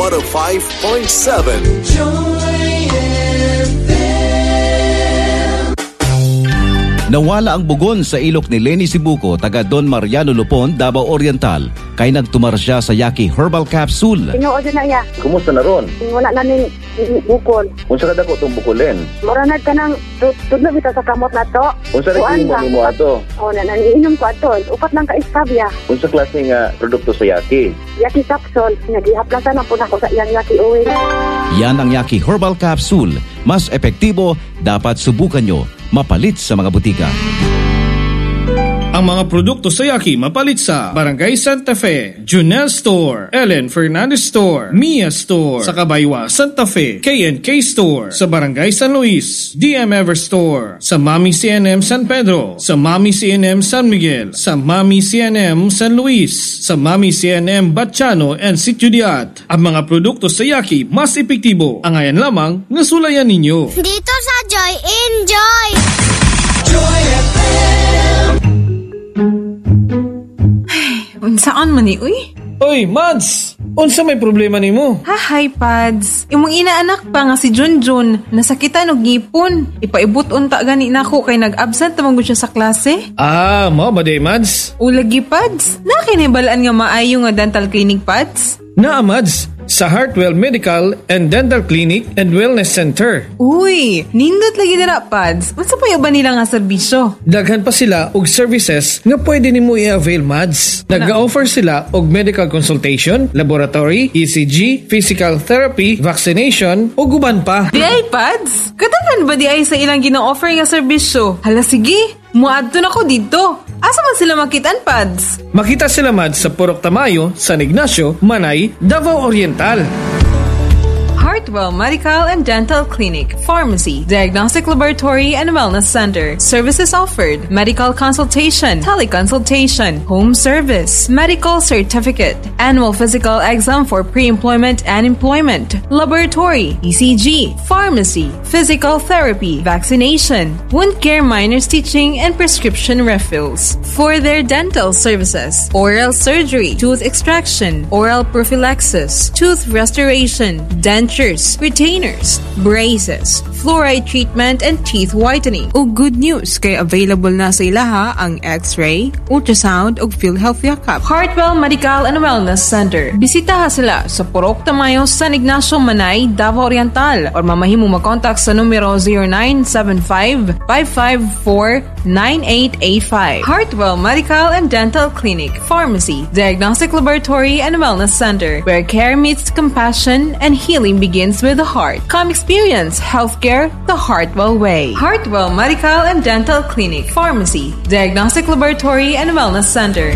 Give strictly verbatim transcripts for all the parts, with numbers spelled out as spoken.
one oh five point seven. Nawala ang bugon sa ilok ni Lenny Sibuco, taga Don Mariano Lupon, Davao Oriental. Kay nagtumar siya sa Yaki Herbal Capsule. Tinuod na ya. Kumusta na ron? Wala na ning bukol. Unsa ka dako tong bukulen? Moranad ka nang tudlo bitaw sa kamot na to. Unsa ra mo nimo ato? Oh, na naniinom ko ato. Upat lang ka istabya. Unsa klase nga produkto sa Yaki? Yaki Capsule. Nagihaplasan na po na ko sa iyang Yaki Oil. Yan ang Yaki Herbal Capsule. Mas epektibo, dapat subukan nyo. Mapalit sa mga butika. Ang mga produkto sa Yaki mapalit sa Barangay Santa Fe, Junel Store, Ellen Fernandez Store, Mia Store, sa Kabaywa, Santa Fe, K and K Store, sa Barangay San Luis, D M Ever Store, sa Mami C N M San Pedro, sa Mami C N M San Miguel, sa Mami C N M San Luis, sa Mami C N M Batchano and Sitio Diat. Ang mga produkto sa Yaki mas epektibo. Ang ayan lamang nga sulayan ninyo. Dito sa Joy, enjoy! Joy F M. Unsaan man ni, uy? Oy, Mads! Unsa may problema nimo? Ha, hi, Pads. Imong inaanak pa nga si Junjun, nasakitan og ngipon. Ipaibot unta gani nako kay nag-absent tamang siya sa klase. Ah, mo ba day, Mads? Ulagi, Pads. Nakinibalaan nga maayo nga dental clinic, Pads? Naa, Mads. Sa Heartwell Medical and Dental Clinic and Wellness Center. Uy, nindot lagi dira, Pads. Unsa pa ba nila nga serbisyo? Daghan pa sila og services nga pwede nimo i-avail, Mads. Nag-offer sila og medical consultation, laboratory, E C G, physical therapy, vaccination, ug uban pa. Di ay, Pads? Kadagan ba di ay sa ilang gina-offer nga serbisyo? Hala, sige. Muadto na ko dito. Asa man sila makitaan, Pads? Makita sila, Mads, sa Purok Tamayo, San Ignacio, Manay, Davao Oriental. Heartwell Medical and Dental Clinic, Pharmacy, Diagnostic Laboratory and Wellness Center. Services offered: medical consultation, teleconsultation, home service, medical certificate, annual physical exam for pre-employment and employment, laboratory, E C G, pharmacy, physical therapy, vaccination, wound care, minor stitching, and prescription refills. For their dental services: oral surgery, tooth extraction, oral prophylaxis, tooth restoration, dentures, retainers, braces, fluoride treatment, and teeth whitening. O good news, kay available na sa ilaha ang X-ray, ultrasound, ug PhilHealth Yakap. Heartwell Medical and Wellness Center. Bisitaha sila sa Purok Tamayo, San Ignacio, Manay, Davao Oriental, or mamahimo mag-contact sa numero zero nine seven five, five five four, nine eight eight five. Heartwell Medical and Dental Clinic, Pharmacy, Diagnostic Laboratory and Wellness Center, where care meets compassion and healing begins with the heart. Come experience healthcare the Heartwell way. Heartwell Medical and Dental Clinic, Pharmacy, Diagnostic Laboratory and Wellness Center.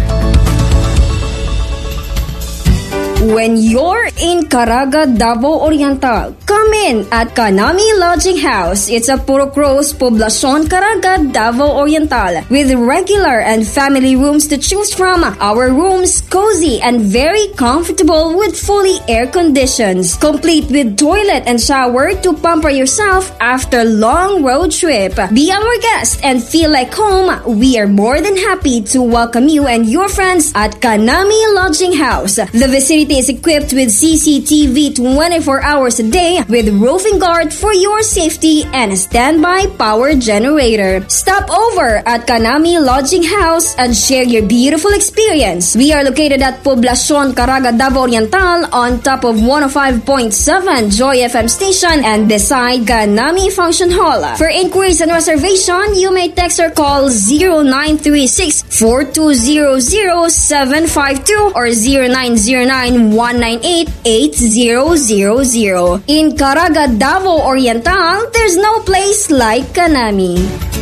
When you're in Caraga, Davao Oriental, come in at Kanami Lodging House. It's a Purok Rose, Poblacion, Caraga, Davao Oriental, with regular and family rooms to choose from. Our rooms cozy and very comfortable with fully air conditions, complete with toilet and shower to pamper yourself after long road trip. Be our guest and feel like home. We are more than happy to welcome you and your friends at Kanami Lodging House. The vicinity is equipped with C C T V twenty-four hours a day with roofing guard for your safety and a standby power generator. Stop over at Kanami Lodging House and share your beautiful experience. We are located at Poblacion, Caraga, Davao Oriental on top of one oh five point seven Joy F M station and beside Kanami Function Hall. For inquiries and reservation, you may text or call zero nine three six, four two zero zero, seven five two or zero nine zero nine, one nine eight, eight zero zero zero. In Caraga, Davao Oriental, there's no place like Kanami.